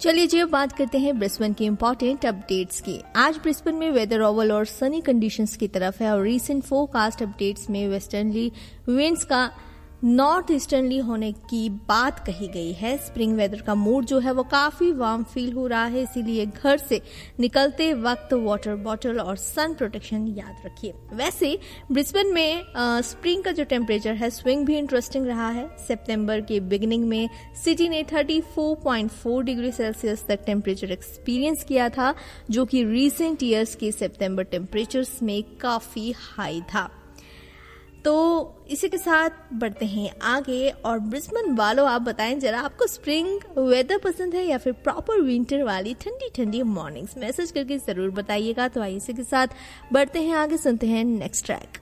चलिए जी अब बात करते हैं ब्रिस्बेन की इम्पोर्टेंट अपडेट्स की। आज ब्रिस्बेन में वेदर ओवल और सनी कंडीशंस की तरफ है और रीसेंट फोरकास्ट अपडेट्स में वेस्टर्नली विंड्स का नॉर्थ ईस्टर्नली होने की बात कही गई है। स्प्रिंग वेदर का मूड जो है वो काफी वार्म फील हो रहा है, इसीलिए घर से निकलते वक्त वाटर बॉटल और सन प्रोटेक्शन याद रखिए। वैसे ब्रिस्बेन में स्प्रिंग का जो टेम्परेचर है स्विंग भी इंटरेस्टिंग रहा है। सितंबर के बिगिनिंग में सिटी ने 34.4 डिग्री सेल्सियस तक टेम्परेचर एक्सपीरियंस किया था, जो कि रीसेंट ईयर्स के सितंबर टेम्परेचर्स में काफी हाई था। तो इसी के साथ बढ़ते हैं आगे और ब्रिस्बेन वालों आप बताएं जरा, आपको स्प्रिंग वेदर पसंद है या फिर प्रॉपर विंटर वाली ठंडी ठंडी मॉर्निंग्स? मैसेज करके जरूर बताइएगा। तो आइए इसी के साथ बढ़ते हैं आगे, सुनते हैं नेक्स्ट ट्रैक।